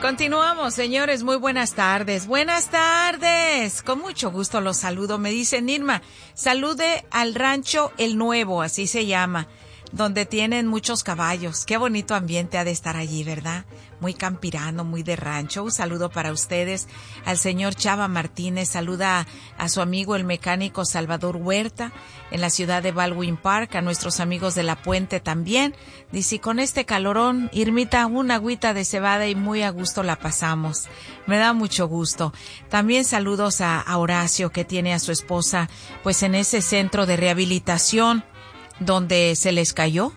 Continuamos, señores. Muy buenas tardes. Buenas tardes. Con mucho gusto los saludo. Me dice Nirma, salude al rancho El Nuevo, así se llama, donde tienen muchos caballos. Qué bonito ambiente ha de estar allí, ¿verdad? Muy campirano, muy de rancho. Un saludo para ustedes. Al señor Chava Martínez, saluda a su amigo el mecánico Salvador Huerta en la ciudad de Baldwin Park, a nuestros amigos de La Puente también. Dice, con este calorón, Irmita, una agüita de cebada y muy a gusto la pasamos. Me da mucho gusto. También saludos a Horacio, que tiene a su esposa pues en ese centro de rehabilitación donde se les cayó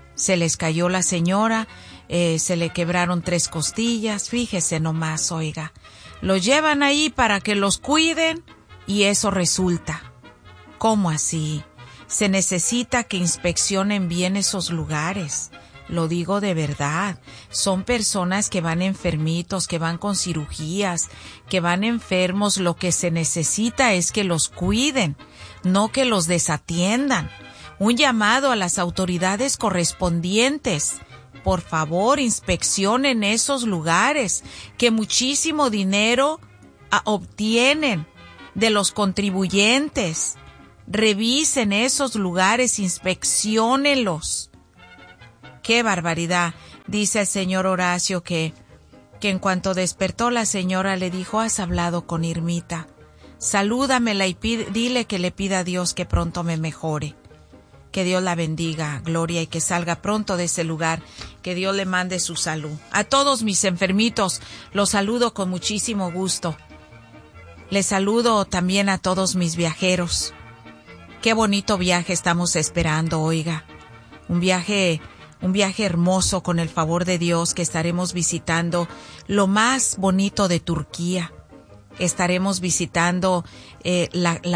la señora, se le quebraron 3 costillas, fíjese nomás, oiga. Los llevan ahí para que los cuiden y eso resulta. ¿Cómo así? Se necesita que inspeccionen bien esos lugares. Lo digo de verdad. Son personas que van enfermitos, que van con cirugías, que van enfermos. Lo que se necesita es que los cuiden, no que los desatiendan. Un llamado a las autoridades correspondientes. Por favor, inspeccionen esos lugares que muchísimo dinero obtienen de los contribuyentes. Revisen esos lugares, inspecciónenlos. ¡Qué barbaridad! Dice el señor Horacio que en cuanto despertó la señora le dijo, has hablado con Irmita. Salúdamela y dile que le pida a Dios que pronto me mejore. Que Dios la bendiga, Gloria, y que salga pronto de ese lugar. Que Dios le mande su salud. A todos mis enfermitos los saludo con muchísimo gusto. Les saludo también a todos mis viajeros. Qué bonito viaje estamos esperando, oiga. Un viaje hermoso con el favor de Dios, que estaremos visitando lo más bonito de Turquía. Estaremos visitando en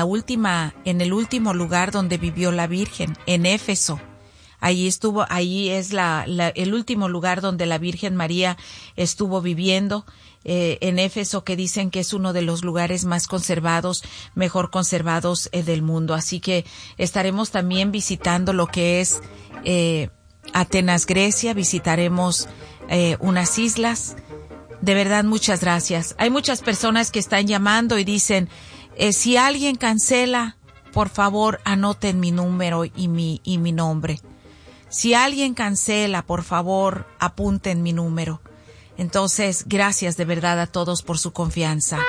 el último lugar donde vivió la Virgen, en Éfeso. Ahí es el último lugar donde la Virgen María estuvo viviendo, en Éfeso, que dicen que es uno de los lugares más conservados, mejor conservados del mundo. Así que estaremos también visitando lo que es Atenas, Grecia. Visitaremos unas islas. De verdad, muchas gracias. Hay muchas personas que están llamando y dicen, si alguien cancela, por favor, anoten mi número y mi nombre. Si alguien cancela, por favor, apunten mi número. Entonces, gracias de verdad a todos por su confianza.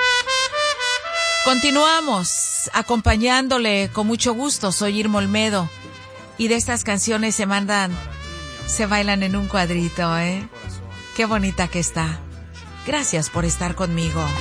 Continuamos acompañándole con mucho gusto. Soy Irma Olmedo y de estas canciones se bailan en un cuadrito, ¿eh? Qué bonita que está. Gracias por estar conmigo.